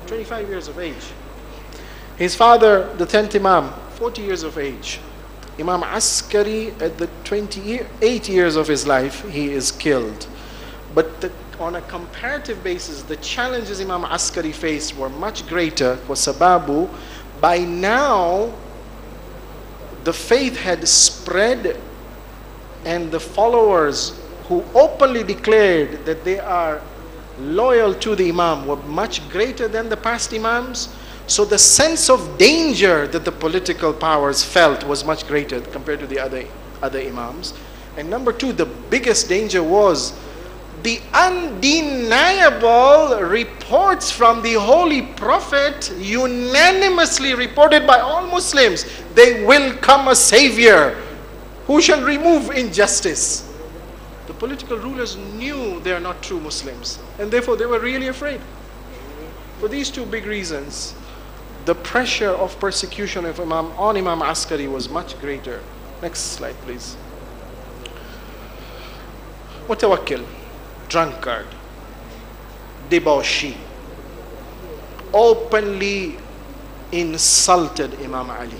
25 years of age. His father, the 10th Imam, 40 years of age. Imam Askari, at the 28 years of his life, he is killed. But on a comparative basis, the challenges Imam Askari faced were much greater. Sababu, by now, the faith had spread, and the followers who openly declared that they are loyal to the Imam were much greater than the past Imams. So the sense of danger that the political powers felt was much greater compared to the other Imams. And number two, the biggest danger was the undeniable reports from the Holy Prophet, unanimously reported by all Muslims. There will come a savior who shall remove injustice. The political rulers knew they are not true Muslims, and therefore they were really afraid. For these two big reasons, the pressure of persecution of on Imam Askari was much greater. Next slide, please. Mutawakkil, drunkard, debauchee, openly insulted Imam Ali,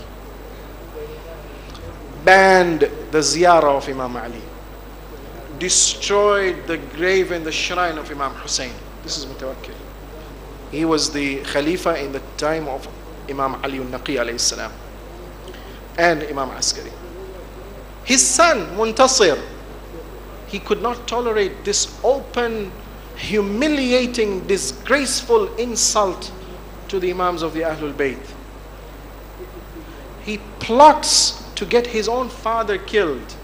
banned the ziyarah of Imam Ali, destroyed the grave and the shrine of Imam Hussein. This is Mutawakkil. He was the Khalifa in the time of Imam Ali al-Naqi alayhi salam and Imam Askari. His son, Muntasir, he could not tolerate this open, humiliating, disgraceful insult to the Imams of the Ahlul Bayt. He plots to get his own father killed.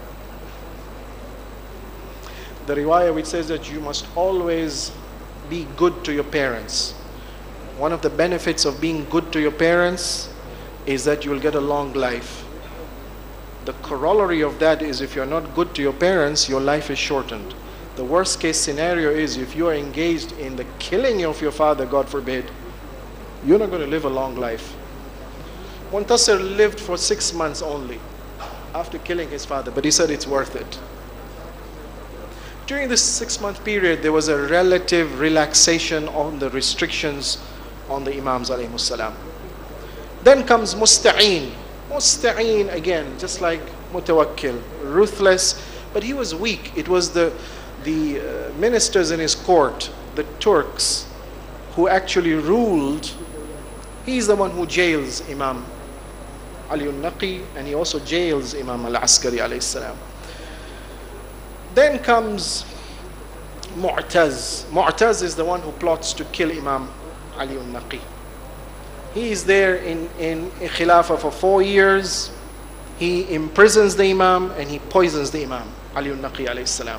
The riwayah which says that you must always be good to your parents. One of the benefits of being good to your parents is that you will get a long life. The corollary of that is if you're not good to your parents, your life is shortened. The worst case scenario is if you are engaged in the killing of your father, God forbid, you're not going to live a long life. Muntasir lived for 6 months only after killing his father, but he said it's worth it. During this 6-month period, there was a relative relaxation on the restrictions on the Imams alayhimus salam. Then comes Musta'een. Musta'een again, just like Mutawakkil, ruthless, but he was weak. It was the ministers in his court, the Turks, who actually ruled. He's the one who jails Imam Ali al-Naqi, and he also jails Imam al-Askari alayhi salam. Then comes Mu'taz. Mu'taz is the one who plots to kill Imam Ali al-Naqi. He is there in Khilafah for 4 years. He imprisons the Imam and he poisons the Imam, Ali al-Naqi alayhi salam.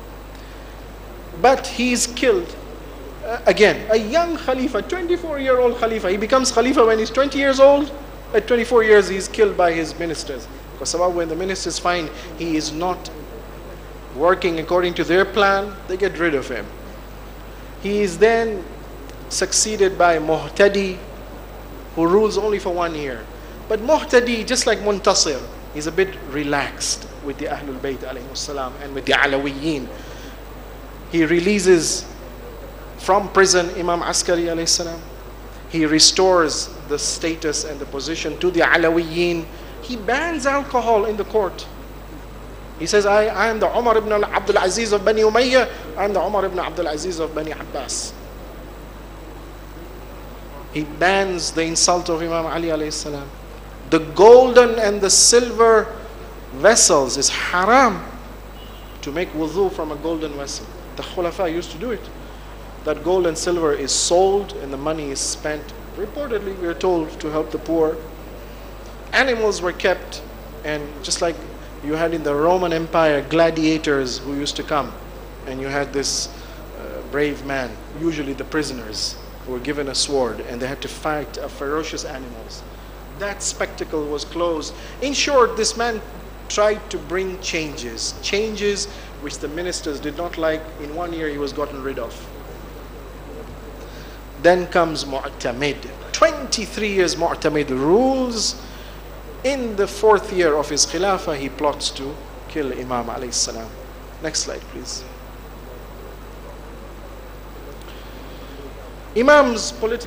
But he is killed. Again, a young Khalifa, 24-year-old Khalifa. He becomes Khalifa when he's 20 years old. At 24 years, he's killed by his ministers. Because when the ministers find he is not working according to their plan, they get rid of him. He is then succeeded by Muhtadi, who rules only for 1 year. But Muhtadi, just like Muntasir, is a bit relaxed with the Ahlul Bayt alayhimus salam and with the Alawiyyin. He releases from prison Imam Askari alayhi salam. He restores the status and the position to the Alawiyyin. He bans alcohol in the court. He says, I am the Umar ibn Abdul Aziz of Bani Umayyah. I am the Umar ibn Abdul Aziz of Bani Abbas. He bans the insult of Imam Ali alayhi salam. The golden and the silver vessels is haram to make wudu from a golden vessel. The Khulafa used to do it. That gold and silver is sold and the money is spent, reportedly we are told, to help the poor. Animals were kept, and just like you had in the Roman Empire gladiators who used to come, and you had this brave man, usually the prisoners, who were given a sword and they had to fight ferocious animals. That spectacle was closed. In short, this man tried to bring changes which the ministers did not like. In 1 year he was gotten rid of. Then comes Mu'tamid. 23 years Mu'tamid rules. In the 4th year of his Khilafah, he plots to kill Imam alayhi salam. Next slide, please. Imam's political